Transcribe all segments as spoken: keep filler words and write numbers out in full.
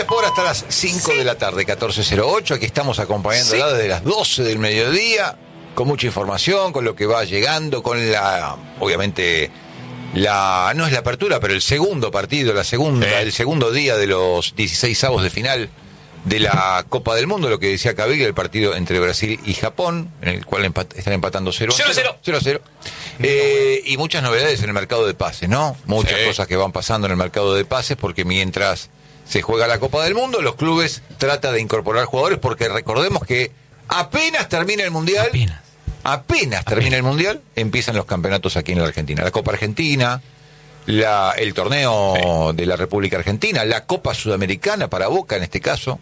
Sport hasta las cinco sí. de la tarde, catorce cero ocho. Aquí estamos acompañándola sí. desde las doce del mediodía, con mucha información, con lo que va llegando, con la, obviamente, la no es la apertura, pero el segundo partido, la segunda, sí. el segundo día de los dieciséis avos de final de la Copa del Mundo, lo que decía Caviglia, el partido entre Brasil y Japón, en el cual empat- están empatando cero a cero. Eh, y muchas novedades en el mercado de pases, ¿no? Muchas sí. cosas que van pasando en el mercado de pases, porque mientras se juega la Copa del Mundo, los clubes tratan de incorporar jugadores, porque recordemos que apenas termina el Mundial, apenas, apenas termina apenas. el Mundial, empiezan los campeonatos aquí en la Argentina. La Copa Argentina, la, el torneo sí. de la República Argentina, la Copa Sudamericana para Boca en este caso.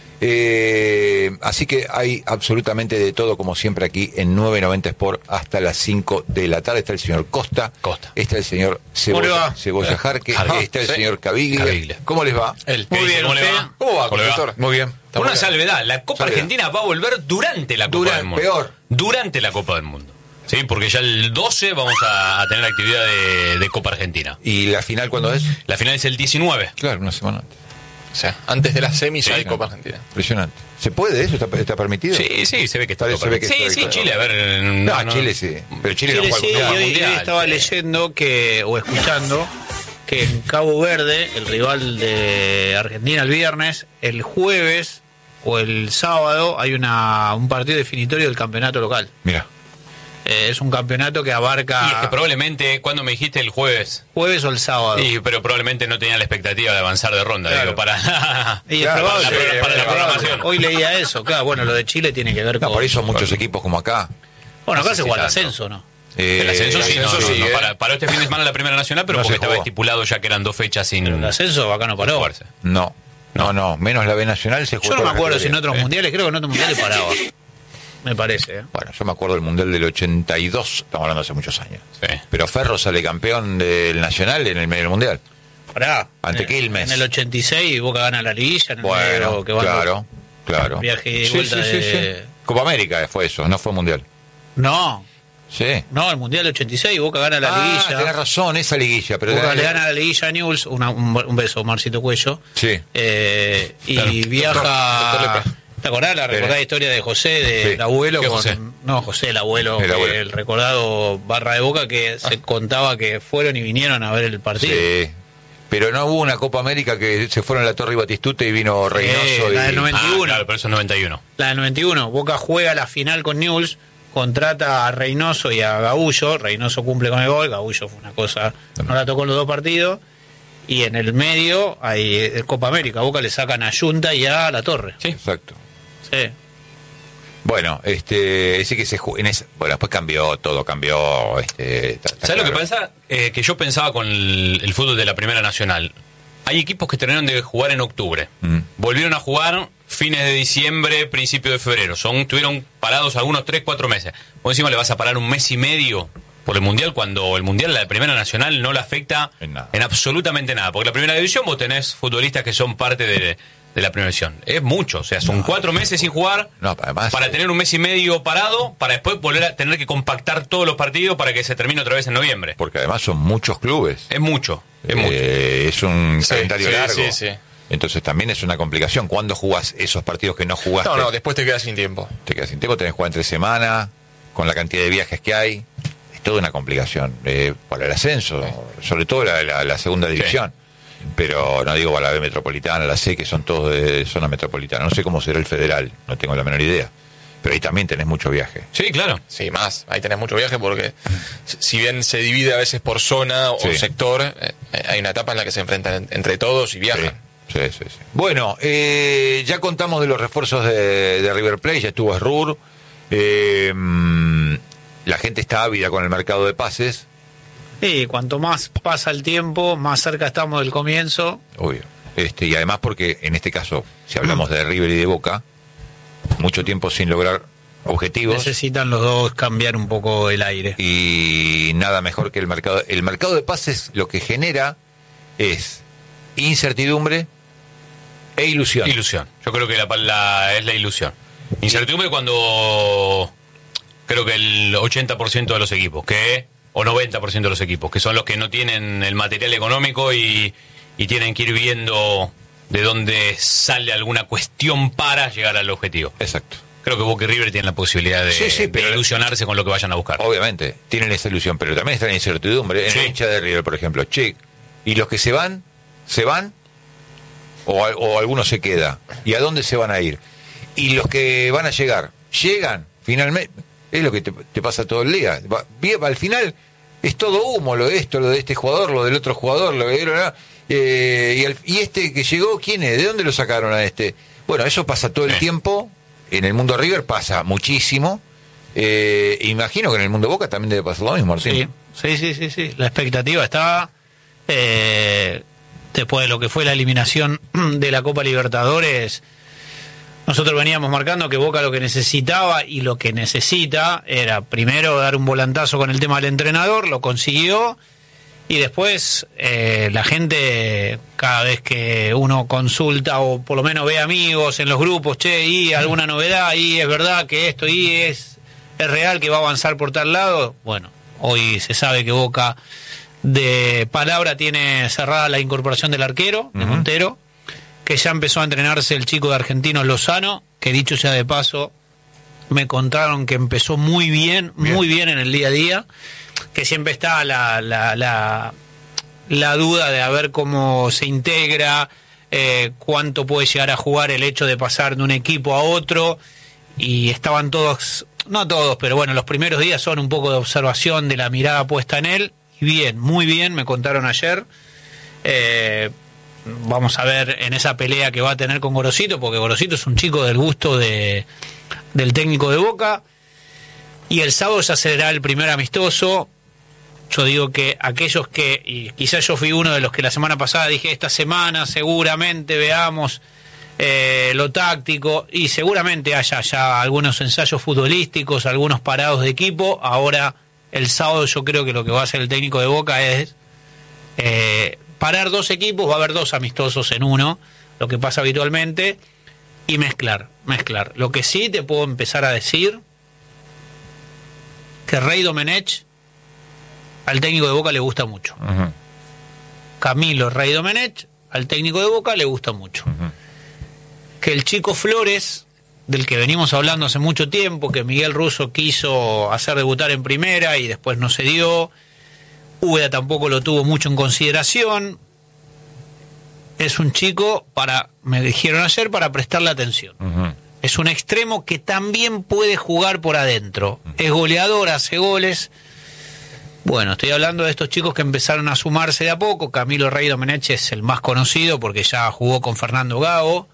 Eh, así que hay absolutamente de todo, como siempre aquí en nueve noventa Sport hasta las cinco de la tarde. Está el señor Costa, Costa. está el señor Cebolla, Cebolla Jarque, Jarque, está el sí. señor Caviglia. Caviglia. ¿Cómo les va? El, Muy bien, ¿cómo le va? ¿Cómo va, doctor? Muy bien. Una bien. salvedad, la Copa salvedad. Argentina va a volver durante la Copa durante, del Mundo. Peor. Durante la Copa del Mundo. Sí, porque ya el doce vamos a, a tener actividad de, de Copa Argentina. ¿Y la final cuándo es? La final es el diecinueve. Claro, una semana antes. O sea, antes de las semis sí, hay no. Copa Argentina. Impresionante. ¿Se puede eso? ¿Está, está permitido? Sí, sí, se ve que está. Se ve que sí, está sí, Chile, a ver. No, no, Chile sí. Pero Chile, Chile no sí, juega y hoy, mundial, hoy estaba sí. leyendo que, o escuchando, que en Cabo Verde, el rival de Argentina el viernes, el jueves o el sábado hay una un partido definitorio del campeonato local. Mira. Eh, es un campeonato que abarca... Y es que probablemente, cuando me dijiste el jueves... Jueves o el sábado. Sí, pero probablemente no tenía la expectativa de avanzar de ronda, claro. digo, para, y claro, probable, para, la, para, para la programación. Hoy leía eso, claro, bueno, lo de Chile tiene que ver no, con... por eso muchos equipos como acá. Bueno, acá no se sé juega si el ascenso, ¿no? Eh, el ascenso sí, el ascenso no, sí no, eh. no, para, para este fin de semana la Primera Nacional, pero no porque estaba jugó. estipulado ya que eran dos fechas sin... Pero el ascenso acá no paró. Fuerza. No, no, no, menos la B Nacional se jugó. Yo no me acuerdo si en otros eh. mundiales, creo que en otros mundiales paraba. Me parece, ¿eh? Bueno, yo me acuerdo del Mundial del ochenta y dos, estamos hablando hace muchos años. Sí. Pero Ferro sale campeón del Nacional en el medio del Mundial. Pará. Ante en, Quilmes. En el ochenta y seis Boca gana la liguilla. En el bueno, medio, que van claro, claro. Viaje de sí, vuelta sí, sí, de... sí. Copa América fue eso, no fue Mundial. No. Sí. No, el Mundial ochenta y seis, Boca gana la ah, liguilla. tenés razón, esa liguilla. Pero Boca de... le gana la liguilla a Newell's, una, un, un beso, Marcito Cuello. Sí. Eh, y claro. viaja... Doctor, doctor ¿Te acordás la recordada historia de José, del sí. abuelo? Con, José? No, José, el abuelo, el abuelo, el recordado barra de Boca, que ah. se contaba que fueron y vinieron a ver el partido. Sí. Pero no hubo una Copa América que se fueron a la Torre y Batistuta y vino sí, Reynoso. La y... del noventa y uno. Ah, claro, pero eso es noventa y uno. La del noventa y uno. Boca juega la final con Newell's, contrata a Reynoso y a Gaullo. Reynoso cumple con el gol, Gaullo fue una cosa, no, no la tocó en los dos partidos. Y en el medio hay Copa América. Boca le sacan a Junta y a La Torre. Sí, exacto. Sí. Bueno, este, ese que se jugó en ese, bueno, después cambió, todo cambió, este, está, está ¿sabes claro. lo que pasa? Eh, que yo pensaba con el, el fútbol de la Primera Nacional. Hay equipos que terminaron de jugar en octubre. Mm. Volvieron a jugar fines de diciembre, principio de febrero. Son, estuvieron parados algunos tres, cuatro meses. Vos encima le vas a parar un mes y medio por el Mundial, cuando el Mundial, la Primera Nacional, no le afecta en, en absolutamente nada. Porque la Primera División vos tenés futbolistas que son parte de... de la Primera División. Es mucho, o sea, son no, cuatro meses sin jugar no, además, para tener un mes y medio parado, para después volver a tener que compactar todos los partidos para que se termine otra vez en noviembre. Porque además son muchos clubes. Es mucho, es eh, mucho. Es un sí, calendario sí, largo. Sí, sí. Entonces también es una complicación. ¿Cuándo jugás esos partidos que no jugaste? No, no, después te quedas sin tiempo. Te quedas sin tiempo, tenés que jugar entre semana, con la cantidad de viajes que hay. Es toda una complicación. Eh, para el ascenso, sí. sobre todo la, la, la segunda división. Sí. Pero no digo para la B metropolitana, la C, que son todos de zona metropolitana. No sé cómo será el federal, no tengo la menor idea. Pero ahí también tenés mucho viaje. Sí, claro. Sí, más. Ahí tenés mucho viaje porque si bien se divide a veces por zona o sí. sector, eh, hay una etapa en la que se enfrentan entre todos y viajan. Sí, sí, sí. sí. Bueno, eh, ya contamos de los refuerzos de, de River Plate, ya estuvo Srur. Eh, la gente está ávida con el mercado de pases. Sí, cuanto más pasa el tiempo, más cerca estamos del comienzo. Obvio. Este, y además porque, en este caso, si hablamos de River y de Boca, mucho tiempo sin lograr objetivos. Necesitan los dos cambiar un poco el aire. Y nada mejor que el mercado. El mercado de pases lo que genera es incertidumbre e ilusión. Ilusión. Yo creo que la, la, es la ilusión. Incertidumbre cuando creo que el ochenta por ciento de los equipos, que o noventa por ciento de los equipos, que son los que no tienen el material económico y, y tienen que ir viendo de dónde sale alguna cuestión para llegar al objetivo. Exacto. Creo que Boca y River tienen la posibilidad de, sí, sí, de ilusionarse con lo que vayan a buscar. Obviamente, tienen esa ilusión, pero también está la incertidumbre. En Sí. el hincha de River, por ejemplo, che, ¿y los que se van? ¿Se van? O, o alguno se queda. ¿Y a dónde se van a ir? ¿Y los que van a llegar? ¿Llegan? Finalmente, es lo que te, te pasa todo el día. Va, va, al final es todo humo, lo de esto, lo de este jugador, lo del otro jugador, lo de... Eh, y, al, y este que llegó, ¿quién es? ¿De dónde lo sacaron a este? Bueno, eso pasa todo el sí. tiempo. En el mundo River pasa muchísimo. Eh, imagino que en el mundo Boca también debe pasar lo mismo, Martín. Sí, sí, sí, sí, sí. La expectativa estaba... Eh, después de lo que fue la eliminación de la Copa Libertadores, nosotros veníamos marcando que Boca lo que necesitaba y lo que necesita era primero dar un volantazo con el tema del entrenador, lo consiguió, y después eh, la gente, cada vez que uno consulta o por lo menos ve amigos en los grupos, che, y alguna novedad, y es verdad que esto, y es, es real que va a avanzar por tal lado, bueno, hoy se sabe que Boca de palabra tiene cerrada la incorporación del arquero, de uh-huh. Montero, que ya empezó a entrenarse el chico de Argentinos Lozano, que dicho sea de paso, me contaron que empezó muy bien, bien. muy bien en el día a día, que siempre está la, la, la, la duda de a ver cómo se integra, eh, cuánto puede llegar a jugar el hecho de pasar de un equipo a otro, y estaban todos, no todos, pero bueno, los primeros días son un poco de observación de la mirada puesta en él. Bien, muy bien, me contaron ayer. Eh, vamos a ver en esa pelea que va a tener con Gorosito, porque Gorosito es un chico del gusto de, del técnico de Boca. Y el sábado ya será el primer amistoso. Yo digo que aquellos que, y quizás yo fui uno de los que la semana pasada dije, esta semana seguramente veamos eh, lo táctico, y seguramente haya ya algunos ensayos futbolísticos, algunos parados de equipo. Ahora, el sábado yo creo que lo que va a hacer el técnico de Boca es eh, parar dos equipos, va a haber dos amistosos en uno, lo que pasa habitualmente, y mezclar, mezclar. Lo que sí te puedo empezar a decir, que Rey Domenech al técnico de Boca le gusta mucho. Uh-huh. Camilo Rey Domenech al técnico de Boca le gusta mucho. Uh-huh. Que el chico Flores, del que venimos hablando hace mucho tiempo, que Miguel Russo quiso hacer debutar en primera y después no se dio, Úbeda tampoco lo tuvo mucho en consideración, es un chico, para me dijeron ayer, para prestarle atención. Uh-huh. Es un extremo que también puede jugar por adentro, uh-huh. es goleador, hace goles. Bueno, estoy hablando de estos chicos que empezaron a sumarse de a poco. Camilo Rey Domenech es el más conocido porque ya jugó con Fernando Gago.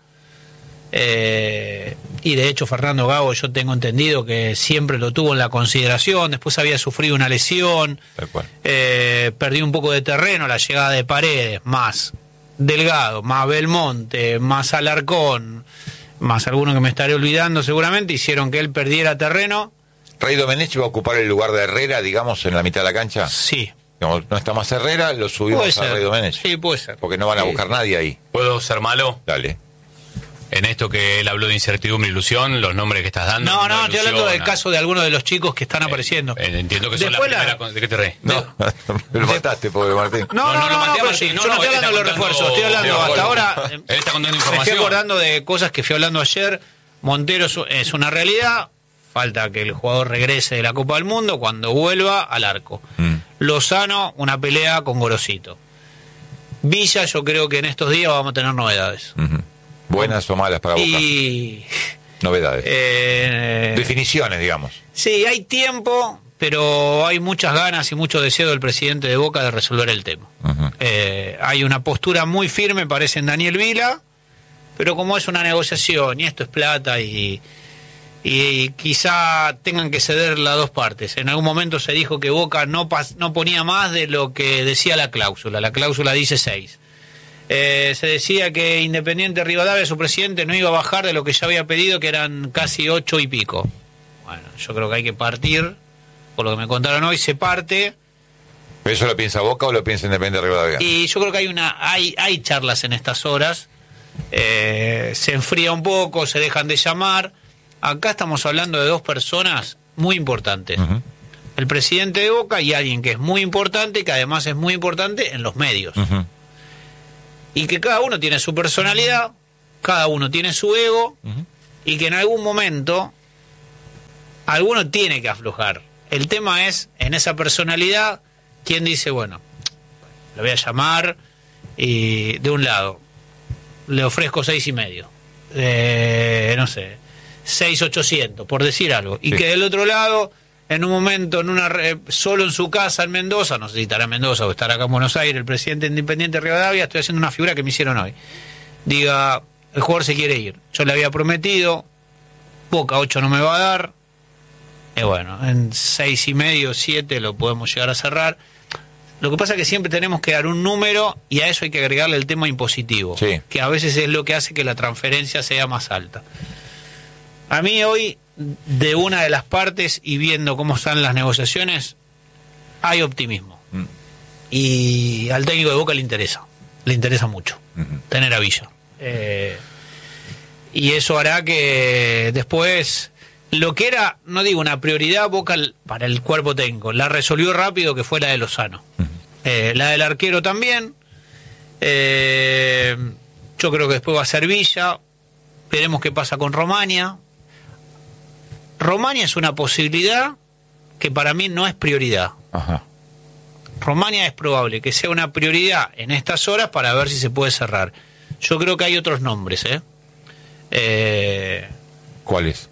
Eh, y de hecho Fernando Gago, yo tengo entendido que siempre lo tuvo en la consideración. Después había sufrido una lesión, eh, perdió un poco de terreno. La llegada de Paredes, más Delgado, más Belmonte, más Alarcón, más alguno que me estaré olvidando seguramente, hicieron que él perdiera terreno. ¿Rey Domenech va a ocupar el lugar de Herrera, digamos, en la mitad de la cancha? Sí. Digamos, no está más Herrera, lo subimos a Rey Domenech. Sí, puede ser. Porque no van a buscar sí. nadie ahí. ¿Puedo ser malo? Dale. En esto que él habló de incertidumbre e ilusión, los nombres que estás dando... No, no, no estoy hablando del caso de algunos de los chicos que están eh, apareciendo. Eh, entiendo que son Después la primera... La... ¿De qué te reís? No, me lo mataste, pobre Martín. No, no, no, no, no, no, Martín, no, yo no, no estoy hablando de los refuerzos, estoy hablando hasta ahora... Él está contando información. información. Me estoy acordando de cosas que fui hablando ayer. Montero es una realidad, falta que el jugador regrese de la Copa del Mundo, cuando vuelva al arco. Mm. Lozano, una pelea con Gorosito. Villa, yo creo que en estos días vamos a tener novedades. Uh-huh. ¿Buenas o malas para Boca? Y... Novedades. Eh... Definiciones, digamos. Sí, hay tiempo, pero hay muchas ganas y mucho deseo del presidente de Boca de resolver el tema. Uh-huh. Eh, hay una postura muy firme, parece, en Daniel Vila, pero como es una negociación y esto es plata y, y, y quizá tengan que ceder las dos partes. En algún momento se dijo que Boca no, pas, no ponía más de lo que decía la cláusula. La cláusula dice seis. Eh, se decía que Independiente Rivadavia, su presidente, no iba a bajar de lo que ya había pedido, que eran casi ocho y pico. Bueno, yo creo que hay que partir, por lo que me contaron hoy, se parte. ¿Pero eso lo piensa Boca o lo piensa Independiente Rivadavia? Y yo creo que hay una hay, hay charlas en estas horas, eh, se enfría un poco, se dejan de llamar. Acá estamos hablando de dos personas muy importantes. Uh-huh. El presidente de Boca y alguien que es muy importante, que además es muy importante en los medios. Uh-huh. y que cada uno tiene su personalidad, cada uno tiene su ego, uh-huh. y que en algún momento alguno tiene que aflojar. El tema es, en esa personalidad, quién dice, bueno, lo voy a llamar, y de un lado le ofrezco seis y medio, eh, no sé, seis ochocientos, por decir algo, y sí. que del otro lado, en un momento, en una re, solo en su casa en Mendoza, no sé si estará en Mendoza o estará acá en Buenos Aires, el presidente Independiente Rivadavia, estoy haciendo una figura que me hicieron hoy, diga, el jugador se quiere ir, yo le había prometido, Boca ocho no me va a dar, y bueno, en seis y medio, siete lo podemos llegar a cerrar. Lo que pasa es que siempre tenemos que dar un número y a eso hay que agregarle el tema impositivo, sí. que a veces es lo que hace que la transferencia sea más alta. A mí hoy, de una de las partes y viendo cómo están las negociaciones, hay optimismo. Mm. Y al técnico de Boca le interesa, le interesa mucho mm-hmm. tener a Villa. Eh, y eso hará que después, lo que era, no digo una prioridad Boca para el cuerpo técnico, la resolvió rápido, que fue la de Lozano. Mm-hmm. Eh, la del arquero también. Eh, yo creo que después va a ser Villa. Veremos qué pasa con Romania. Romania es una posibilidad que para mí no es prioridad. Ajá. Romania es probable que sea una prioridad en estas horas para ver si se puede cerrar. Yo creo que hay otros nombres, ¿eh? eh ¿Cuáles?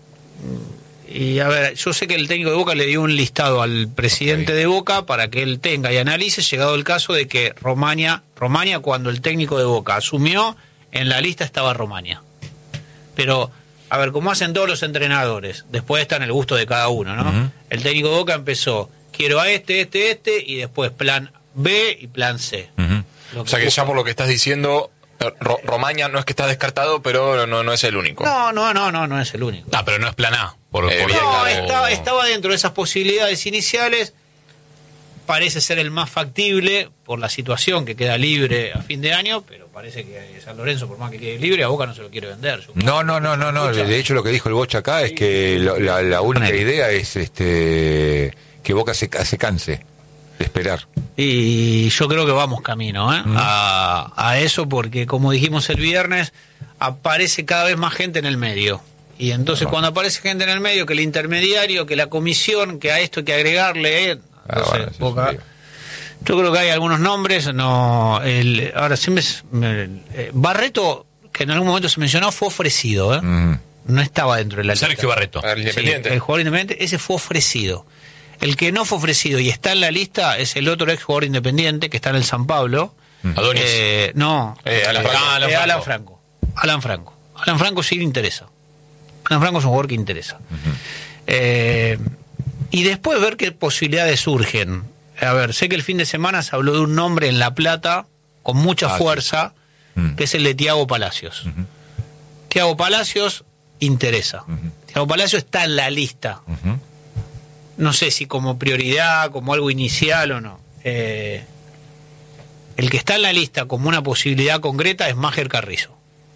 Y a ver, yo sé que el técnico de Boca le dio un listado al presidente okay. de Boca para que él tenga y analice, llegado el caso de que Romania, Romania cuando el técnico de Boca asumió, en la lista estaba Romania. Pero, a ver, como hacen todos los entrenadores, después está en el gusto de cada uno, ¿no? Uh-huh. El técnico de Boca empezó, quiero a este, este, este, y después plan B y plan C. Uh-huh. O sea que busca... ya por lo que estás diciendo... Ro- Romania no es que está descartado, pero no, no es el único. No, no, no, no, no es el único. Ah, pero no es plan A. Por, eh, por bien, no, claro. estaba, estaba dentro de esas posibilidades iniciales. Parece ser el más factible por la situación que queda libre a fin de año, pero parece que San Lorenzo, por más que quede libre, a Boca no se lo quiere vender. No, no, no, no, no. De hecho, lo que dijo el Bocha acá es que lo, la, la única idea es este que Boca se, se canse de esperar. Y yo creo que vamos camino ¿eh? mm. a, a eso, porque como dijimos el viernes, aparece cada vez más gente en el medio. Y entonces no. cuando aparece gente en el medio, que el intermediario, que la comisión, que a esto hay que agregarle... Eh, ah, bueno, Boca, yo creo que hay algunos nombres. no el, Ahora siempre... Me, eh, Barreto, que en algún momento se mencionó, fue ofrecido. ¿eh? Mm. No estaba dentro de la lista. Sergio Barreto. El Independiente. Sí, el jugador independiente, ese fue ofrecido. El que no fue ofrecido y está en la lista es el otro ex jugador independiente que está en el San Pablo. Adonis. Eh, no, eh, Alan, Franco. Ah, Alan, eh, Alan Franco. Alan Franco. Alan Franco sí le interesa. Alan Franco es un jugador que interesa. Uh-huh. Eh, y después ver qué posibilidades surgen. A ver, sé que el fin de semana se habló de un nombre en La Plata con mucha ah, fuerza, sí. uh-huh. que es el de Thiago Palacios. Uh-huh. Thiago Palacios interesa. Uh-huh. Thiago Palacios está en la lista. Uh-huh. No sé si como prioridad, como algo inicial o no. Eh, el que está en la lista como una posibilidad concreta es Máger Carrizo.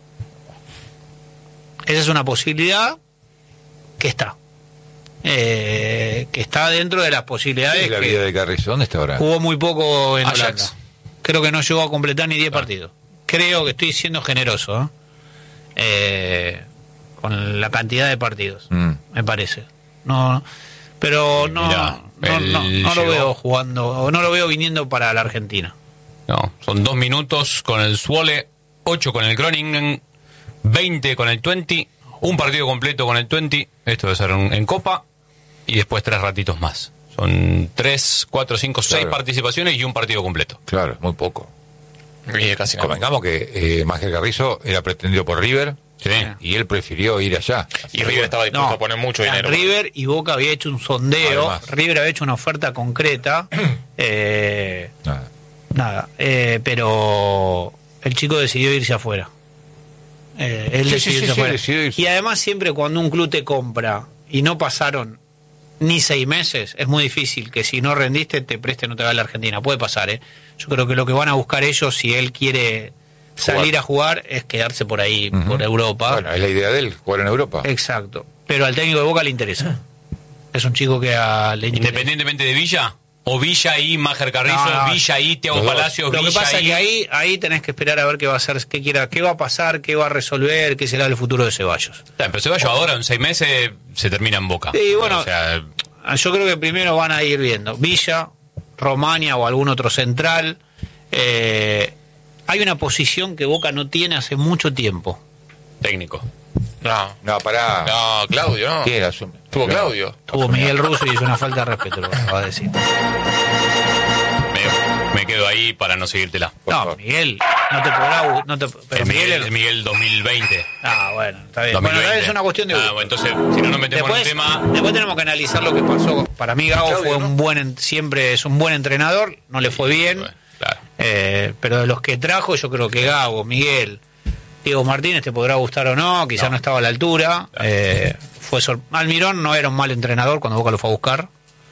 Esa es una posibilidad que está. Eh, que está dentro de las posibilidades. ¿Qué es la vida de Carrizo? ¿Dónde está ahora? Jugó muy poco en Ajax. Holanda. Creo que no llegó a completar ni diez ah. partidos. Creo que estoy siendo generoso. ¿eh? Eh, con la cantidad de partidos, mm. me parece. No... Pero no, Mirá, no, no, no lo veo jugando, no lo veo viniendo para la Argentina. No, son dos minutos con el Zwolle, ocho con el Groningen, veinte con el Twente, un partido completo con el Twente, esto debe ser en, en Copa, y después tres ratitos más. Son tres, cuatro, cinco, claro. seis participaciones y un partido completo. Claro, muy poco. Y casi Convengamos que eh, Máger Carrizo era pretendido por River. Sí. Y él prefirió ir allá. Y River bueno. estaba dispuesto no, a poner mucho dinero. River y Boca había hecho un sondeo. Además. River había hecho una oferta concreta. eh, nada. Nada. Eh, pero el chico decidió irse afuera. Eh, él sí, decidió sí, irse sí, afuera. Sí, decidió irse. Y además siempre cuando un club te compra y no pasaron ni seis meses, es muy difícil que si no rendiste te preste no te va a la Argentina. Puede pasar, ¿eh? Yo creo que lo que van a buscar ellos, si él quiere... salir a jugar es quedarse por ahí, uh-huh. por Europa. Bueno, es la idea de él, jugar en Europa. Exacto. Pero al técnico de Boca le interesa. Es un chico que a, le Independientemente de Villa. O Villa y Máger Carrizo, No, no. Villa y Thiago Palacios, Lo que Villa pasa es y... que ahí, ahí tenés que esperar a ver qué va a hacer, qué quiera, qué va a pasar, qué va a resolver, qué será el futuro de Ceballos. Está bien, pero Ceballos ahora en seis meses se termina en Boca. Sí, bueno, O sea, yo creo que primero van a ir viendo Villa, Romania o algún otro central. Eh, hay una posición que Boca no tiene hace mucho tiempo. técnico. No, No, pará. no, Claudio, no. ¿Quién era su- Tuvo Claudio. Tuvo Miguel Russo y hizo una falta de respeto, lo que acaba de decir. Me, me quedo ahí para no seguírtela. Por No, favor. Miguel, no te podrá... gu- No te, pero El Miguel... Miguel, es- el Miguel dos mil veinte. Ah, bueno, está bien. dos mil Bueno, veinte. es una cuestión de... Ah, gusto. bueno, entonces, si no nos metemos Después, en el tema... después tenemos que analizar lo que pasó. Para mí Gago Claudio, fue ¿no? un buen, en- siempre es un buen entrenador, no le fue bien, Bueno, claro. eh, pero de los que trajo yo creo que Gago, Miguel, Diego Martínez te podrá gustar o no, quizás no, No. estaba a la altura. Eh, fue sor- Almirón no era un mal entrenador cuando Boca lo fue a buscar,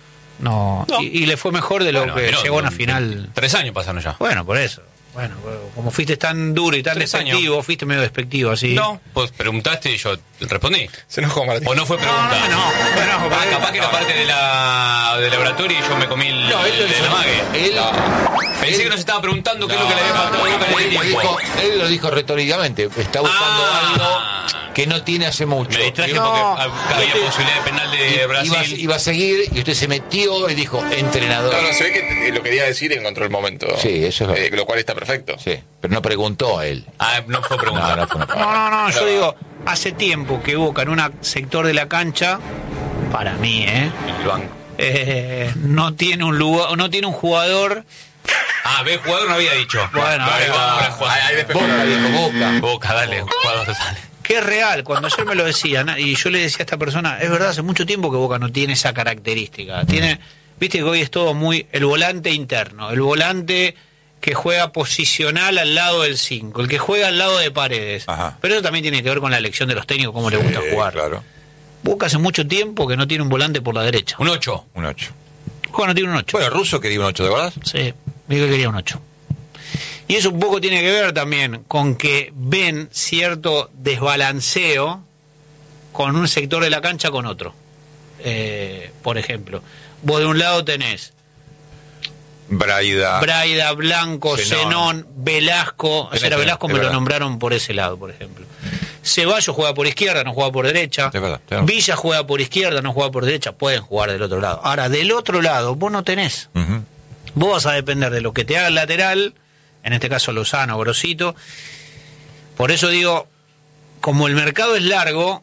no, No. Y, y le fue mejor de lo Bueno, que Almirón, llegó a una de- final. de- Tres años pasaron ya. Bueno, por eso. Bueno, como fuiste tan duro y tan Tres despectivo, años. fuiste medio despectivo así. No, pues preguntaste y yo respondí. Se enojó Martín. ¿O no fue pregunta? No, no, no, no, Ah, no, capaz que era parte de la, del laboratorio y yo me comí el, No, él lo el hizo. amague. Él, Pensé él- que nos estaba preguntando qué es lo que le había faltado a Boca en ese él, tiempo. dijo, él lo dijo retóricamente. Está buscando Ah. algo que no tiene hace mucho. Me distraje No, porque ah, había este- posibilidad de penal de Iba, Brasil. iba a seguir y usted se metió y dijo entrenador. No, no, se ve que eh, lo quería decir y encontró el momento. Sí, eso es verdad. Eh, lo cual está perfecto. Sí, pero no preguntó a él. Ah, no fue pregunta. No, no fue una No, no, no, yo digo, hace tiempo que Boca en un sector de la cancha, para mí, ¿eh? El banco. eh, no tiene un lugar, no tiene un jugador. Ah, ve, jugador no había dicho. Bueno, Dale, ahí vamos va. para jugador. Ahí, ahí después- Boca, viejo, Boca. Boca, dale, jugador dale. Que es real, cuando ayer me lo decían, y yo le decía a esta persona, es verdad, hace mucho tiempo que Boca no tiene esa característica. Tiene, viste que hoy es todo muy el volante interno, el volante que juega posicional al lado del cinco, el que juega al lado de Paredes. Ajá. Pero eso también tiene que ver con la elección de los técnicos, cómo le gusta Sí, jugar. Claro, Boca hace mucho tiempo que no tiene un volante por la derecha. Un ocho. un ocho. Boca no tiene un ocho. Bueno, Russo quería un ocho, ¿de verdad? Sí, Miguel quería un ocho. Y eso un poco tiene que ver también con que ven cierto desbalanceo con un sector de la cancha con otro. Eh, por ejemplo, vos de un lado tenés Braida. Braida, Blanco, Zenón. Zenón, Velasco. Tenés, Ayer a tenés, Velasco es me lo verdad. nombraron por ese lado, por ejemplo. Ceballos juega por izquierda, no juega por derecha. Es verdad, tenés. Villa juega por izquierda, no juega por derecha. Pueden jugar del otro lado. Ahora, del otro lado, vos no tenés. Ujú. Vos vas a depender de lo que te haga el lateral, en este caso Lozano, Grosito. Por eso digo, como el mercado es largo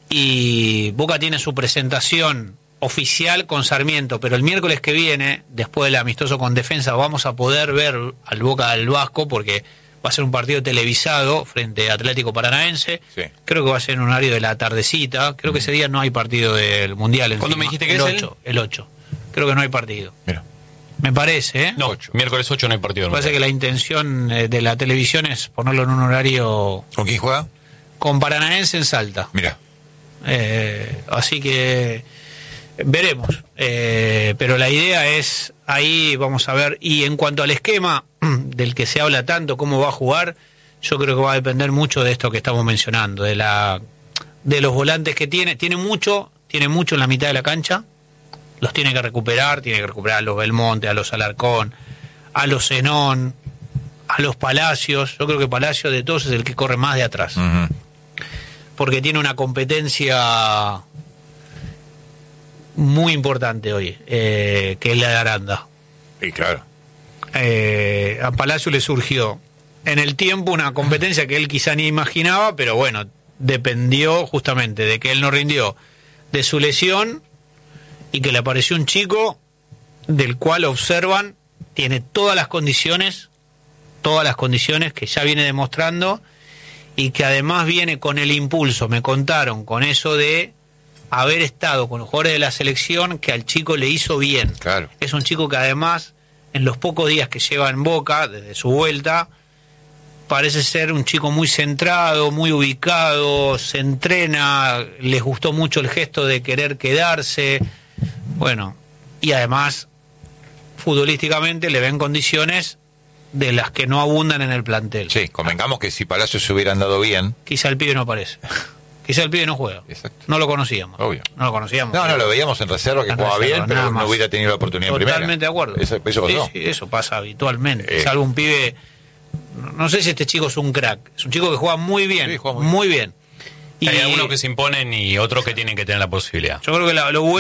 y Boca tiene su presentación oficial con Sarmiento, pero el miércoles que viene, después del amistoso con Defensa, vamos a poder ver al Boca del Vasco porque va a ser un partido televisado frente a Atlético Paranaense. Sí. Creo que va a ser en un horario de la tardecita. Creo que ese día no hay partido del Mundial. ¿Cuándo me encima. dijiste que el es el? ocho, el ocho. Creo que no hay partido. Mira. Me parece, ¿eh? No, Ocho. miércoles ocho no hay partido. Me parece que la intención eh, de la televisión es ponerlo en un horario ¿Con quién juega? con Paranaense en Salta. Mira. Eh, así que veremos. Eh, pero la idea es, ahí vamos a ver. Y en cuanto al esquema del que se habla tanto, cómo va a jugar, yo creo que va a depender mucho de esto que estamos mencionando, de la de los volantes que tiene. Tiene mucho, tiene mucho en la mitad de la cancha. Los tiene que recuperar, tiene que recuperar a los Belmonte, a los Alarcón, a los Zenón, a los Palacios. Yo creo que Palacios de todos es el que corre más de atrás, Ujú. porque tiene una competencia muy importante hoy, eh, que es la de Aranda. Y claro. Eh, a Palacio le surgió en el tiempo una competencia que él quizá ni imaginaba, pero bueno, dependió justamente de que él no rindió, de su lesión, y que le apareció un chico del cual observan tiene todas las condiciones, todas las condiciones que ya viene demostrando, y que además viene con el impulso, me contaron, con eso de haber estado con los jugadores de la selección, que al chico le hizo bien. Claro. Es un chico que además, en los pocos días que lleva en Boca, desde su vuelta, parece ser un chico muy centrado, muy ubicado, se entrena, les gustó mucho el gesto de querer quedarse, bueno, y además, futbolísticamente le ven condiciones de las que no abundan en el plantel. Sí, convengamos que si Palacios se hubiera andado bien, Quizá el pibe no aparece. quizá el pibe no juega. Exacto. No lo conocíamos. Obvio. No lo conocíamos. No, no, lo veíamos en reserva, que En jugaba reserva, bien, pero nada no más. hubiera tenido la oportunidad en primera. Totalmente de acuerdo. Eso, eso pasó. Sí, sí, eso pasa habitualmente. Eh. Es algún pibe. No sé si este chico es un crack. Es un chico que juega muy bien. Sí, juega muy, muy bien. Y Hay algunos que se imponen y otros que tienen que tener la posibilidad. yo creo que la- lo bueno